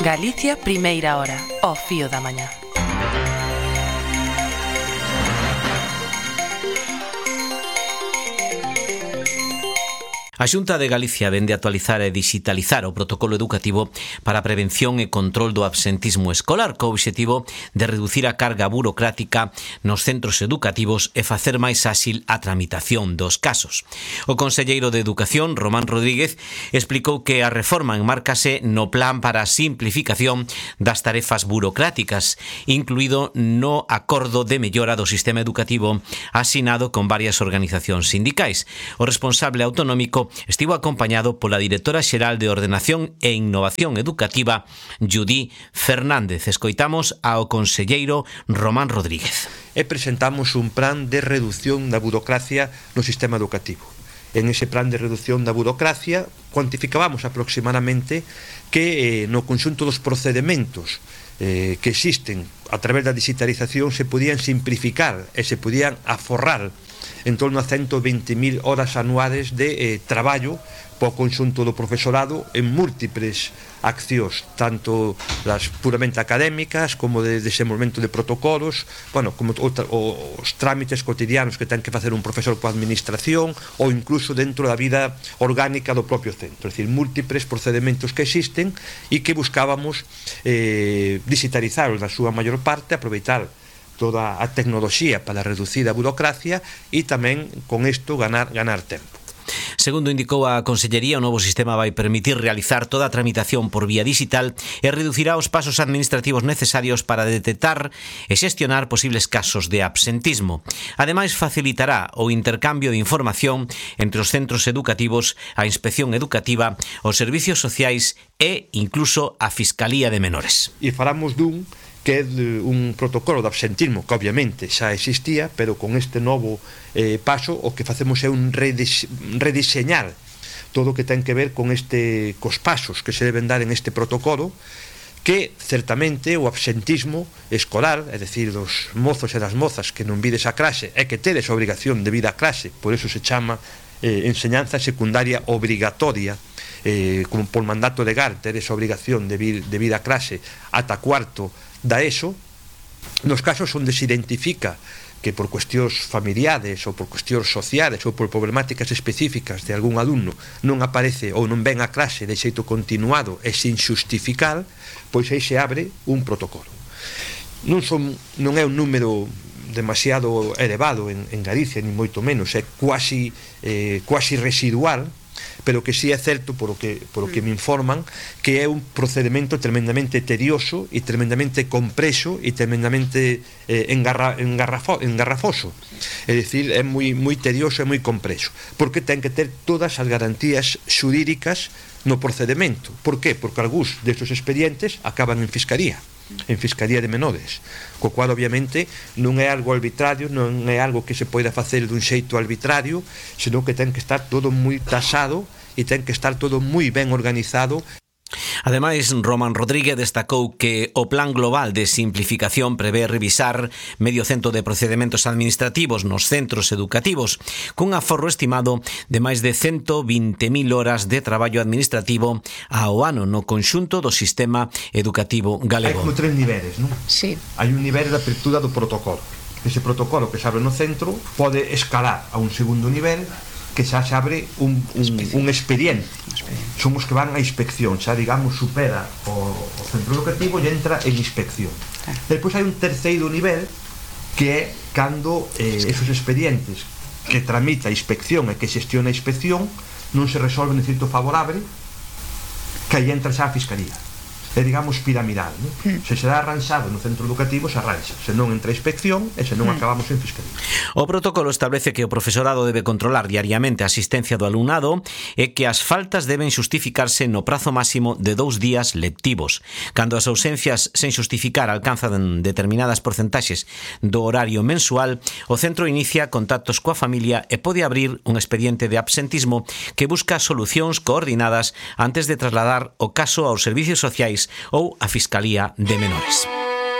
Galicia, primeira hora, ao fío da mañá. A Xunta de Galicia vende actualizar e digitalizar o protocolo educativo para a prevención e control do absentismo escolar, co obxectivo de reducir a carga burocrática nos centros educativos e facer máis áxil a tramitación dos casos. O conselleiro de Educación, Román Rodríguez, explicou que a reforma enmárcase no plan para a simplificación das tarefas burocráticas, incluído no acordo de mellora do sistema educativo asinado con varias organizacións sindicais. O responsable autonómico estivo acompañado pola directora xeral de Ordenación e Innovación Educativa, Judí Fernández. Escoitamos ao conselleiro Román Rodríguez. E presentamos un plan de reducción da burocracia no sistema educativo. En ese plan de reducción da burocracia cuantificábamos aproximadamente que no conxunto dos procedementos que existen a través da digitalización se podían simplificar e se podían aforrar en torno a 120.000 horas anuales de traballo po conxunto do profesorado en múltiples accións, tanto das puramente académicas como de desenvolvemento de protocolos, como os trámites cotidianos que ten que facer un profesor coa administración ou incluso dentro da vida orgánica do propio centro, é dicir, múltiples procedementos que existen e que buscábamos digitalizar na súa maior parte, aproveitar toda a tecnoloxía para reducir a burocracia e tamén con isto ganar tempo. Segundo indicou a Consellería, o novo sistema vai permitir realizar toda a tramitación por vía digital e reducirá os pasos administrativos necesarios para detectar e xestionar posibles casos de absentismo. Ademais, facilitará o intercambio de información entre os centros educativos, a inspección educativa, os servicios sociais e incluso a Fiscalía de Menores. E falamos dun que é un protocolo de absentismo que obviamente xa existía, pero con este novo paso o que facemos é un rediseñar todo o que ten que ver con cos pasos que se deben dar en este protocolo, que certamente o absentismo escolar, é dicir, dos mozos e das mozas que non vides a clase é que tedes a obrigación de vir a clase, por eso se chama enseñanza secundaria obrigatoria, como por mandato legal tedes a obrigación de vir a clase ata cuarto da ESO. Nos casos onde se identifica que por cuestións familiares ou por cuestións sociales ou por problemáticas específicas de algún alumno non aparece ou non ven a clase de xeito continuado e sin xustificar, pois aí se abre un protocolo. Non é un número demasiado elevado en Galicia, ni moito menos, é quasi residual, pero que sí é certo, por o que me informan, que é un procedimento tremendamente tedioso e tremendamente compreso e tremendamente engarrafoso. É dicir, é moi tedioso e moi compreso, porque ten que ter todas as garantías xurídicas no procedimento. Por qué? Porque algúns destes expedientes acaban en Fiscalía de Menores, co cual obviamente non é algo arbitrario, non é algo que se poida facer dun xeito arbitrario, senón que ten que estar todo moi tasado e ten que estar todo moi ben organizado. Ademais, Román Rodríguez destacou que o Plan Global de Simplificación prevé revisar medio cento de procedementos administrativos nos centros educativos, cun aforro estimado de máis de 120.000 horas de traballo administrativo ao ano no conxunto do sistema educativo galego. Hai como 3 niveles, non? Sí. Hai un nivel de apertura do protocolo. Ese protocolo que se abre no centro pode escalar a un segundo nivel que xa se abre un expediente. Son os que van a inspección, xa digamos supera o centro educativo e entra en inspección. Depois hai un terceiro nivel que é cando esos expedientes que tramita a inspección e que xestiona a inspección non se resolven en cierto favorable, que aí entra xa a Fiscalía. É, digamos, piramidal, non? Se será arranxado no centro educativo, se arranxa. Se non entra a inspección e se non acabamos en Fiscalía. O protocolo establece que o profesorado debe controlar diariamente a asistencia do alumnado e que as faltas deben xustificarse no prazo máximo de 2 días lectivos. Cando as ausencias sen xustificar alcanzan determinadas porcentaxes do horario mensual, o centro inicia contactos coa familia e pode abrir un expediente de absentismo que busca solucións coordinadas antes de trasladar o caso aos servicios sociais ou a Fiscalía de Menores.